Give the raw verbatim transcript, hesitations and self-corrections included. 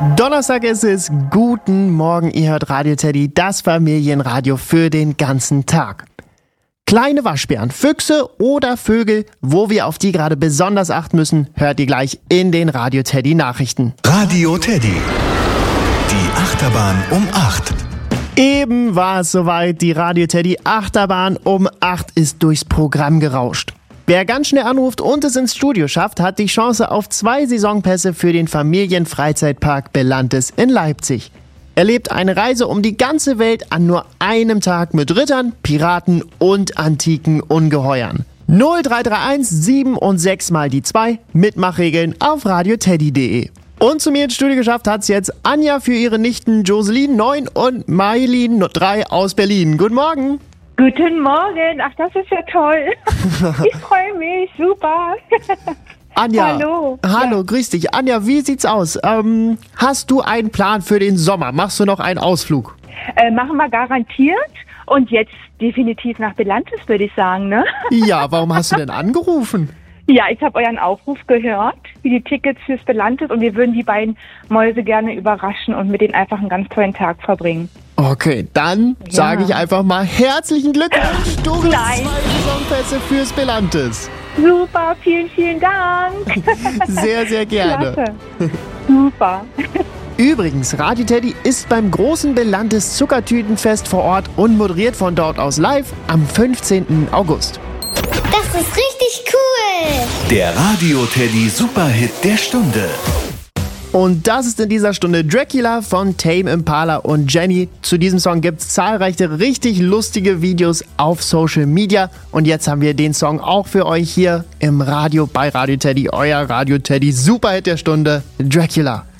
Donnerstag ist es. Guten Morgen, ihr hört Radio Teddy, das Familienradio für den ganzen Tag. Kleine Waschbären, Füchse oder Vögel, wo wir auf die gerade besonders achten müssen, hört ihr gleich in den Radio Teddy Nachrichten. Radio Teddy. Die Achterbahn um acht. Eben war es soweit, die Radio Teddy Achterbahn um acht ist durchs Programm gerauscht. Wer ganz schnell anruft und es ins Studio schafft, hat die Chance auf zwei Saisonpässe für den Familienfreizeitpark Belantes in Leipzig. Erlebt eine Reise um die ganze Welt an nur einem Tag mit Rittern, Piraten und antiken Ungeheuern. null drei drei eins sieben und sechs mal die zwei, Mitmachregeln auf radioteddy punkt de. Und zu mir ins Studio geschafft hat's jetzt Anja für ihre Nichten Joselin neun und Mailin drei aus Berlin. Guten Morgen. Guten Morgen, ach das ist ja toll. Ich freue mich, super. Anja, hallo. Hallo, ja. Grüß dich. Anja, wie sieht's aus? Ähm, hast du einen Plan für den Sommer? Machst du noch einen Ausflug? Äh, machen wir garantiert und jetzt definitiv nach Belantes, würde ich sagen, ne? Ja, warum hast du denn angerufen? Ja, ich habe euren Aufruf gehört, wie die Tickets fürs Belantes und wir würden die beiden Mäuse gerne überraschen und mit denen einfach einen ganz tollen Tag verbringen. Okay, dann Ja. sage ich einfach mal herzlichen Glückwunsch. Du hast Nein. zwei Saisonpässe fürs Belantes. Super, vielen, vielen Dank. Sehr, sehr gerne. Klasse. Super. Übrigens, Radio Teddy ist beim großen Belantes Zuckertütenfest vor Ort und moderiert von dort aus live am fünfzehnten August. Das ist richtig cool. Der Radio Teddy Superhit der Stunde. Und das ist in dieser Stunde Dracula von Tame Impala und Jenny. Zu diesem Song gibt's zahlreiche richtig lustige Videos auf Social Media. Und jetzt haben wir den Song auch für euch hier im Radio bei Radio Teddy. Euer Radio Teddy Superhit der Stunde, Dracula.